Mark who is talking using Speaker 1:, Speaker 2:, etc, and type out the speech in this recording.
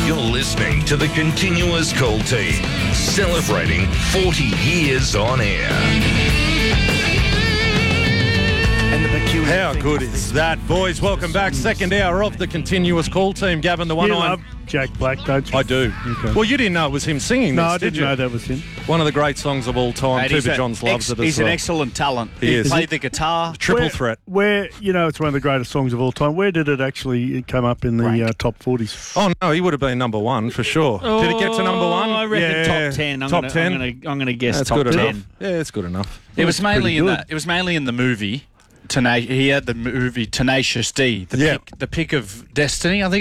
Speaker 1: You're listening to the Continuous Call Team, celebrating 40 years on air.
Speaker 2: How good is that, boys? Welcome back. Second hour of the Continuous Call Team. Gavin, the one
Speaker 3: You
Speaker 2: on.
Speaker 3: love Jack Black, don't you?
Speaker 2: I do.
Speaker 3: Okay.
Speaker 2: Well, you didn't know it was him singing
Speaker 3: No,
Speaker 2: this,
Speaker 3: I
Speaker 2: did
Speaker 3: didn't
Speaker 2: you?
Speaker 3: know that was him.
Speaker 2: One of the great songs of all time.
Speaker 4: Mate,
Speaker 2: Tuba Johns loves it as
Speaker 4: he's
Speaker 2: well.
Speaker 4: an excellent talent.
Speaker 2: He is.
Speaker 4: Played the guitar.
Speaker 2: Triple threat.
Speaker 3: Where, you know, it's one of the greatest songs of all time. Where did it actually come up in the top 40s?
Speaker 2: Oh, no, he would have been number one for sure. Did it get to number one?
Speaker 4: I reckon
Speaker 2: Yeah.
Speaker 4: top 10.
Speaker 2: Top 10?
Speaker 4: I'm going to guess
Speaker 2: That's
Speaker 4: top
Speaker 2: good
Speaker 4: 10.
Speaker 2: enough. Yeah, it's good enough.
Speaker 4: It was mainly in
Speaker 3: good.
Speaker 4: that. It was mainly in the movie. He had the movie Tenacious D. The pick of Destiny, I think.